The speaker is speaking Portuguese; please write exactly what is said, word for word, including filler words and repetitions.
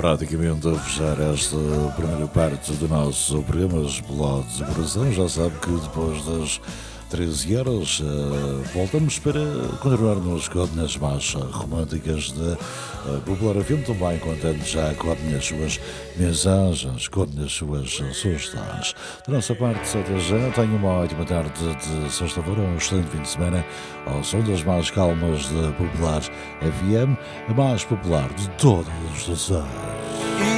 praticamente a fechar esta primeira parte do nosso programa Explode de Coração. Já sabe que depois das treze horas uh, voltamos para continuarmos com as mais românticas de uh, Popular F M, também contando já com as suas mensagens, com as suas sugestões. Da nossa parte, até já. Tenha uma ótima tarde de sexta-feira, um excelente fim de semana ao som das mais calmas de Popular F M, a mais popular de todas as estações.